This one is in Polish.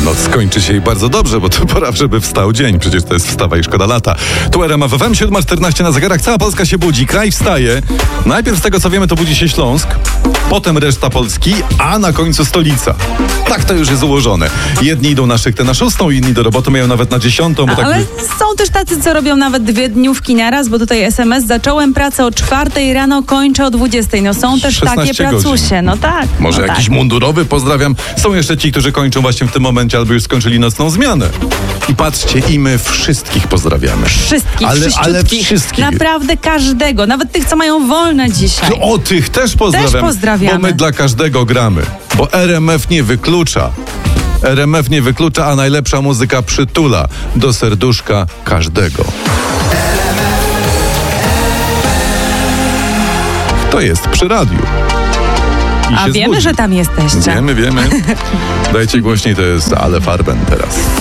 No skończy się i bardzo dobrze, bo to pora, żeby wstał dzień. Przecież to jest wstawa i szkoda lata. Tu RMF FM, 7:14 na zegarach. Cała Polska się budzi, kraj wstaje. Najpierw z tego co wiemy to budzi się Śląsk, potem reszta Polski, a na końcu stolica. Tak to już jest ułożone. Jedni idą na szychtę na 6, inni do roboty mają nawet na 10. Bo tak Ale są też tacy, co robią nawet 2 dniówki naraz, bo tutaj SMS: zacząłem pracę o 4 rano, kończę o 20. No są też takie pracusie. No tak. Może no jakiś tak. mundurowy, pozdrawiam. Są jeszcze ci, którzy kończą właśnie w tym momencie albo już skończyli nocną zmianę. I patrzcie, i my wszystkich pozdrawiamy. Wszystkich, ale wszystkich. Naprawdę każdego, nawet tych, co mają wolne dzisiaj. O tych też pozdrawiam. Też pozdrawiamy. Bo my dla każdego gramy. Bo RMF nie wyklucza. RMF nie wyklucza, a najlepsza muzyka przytula do serduszka każdego. To jest przy radiu. I a się wiemy, zbudzi. że tam jesteście. Wiemy. Dajcie głośniej, to jest Ale Farben teraz.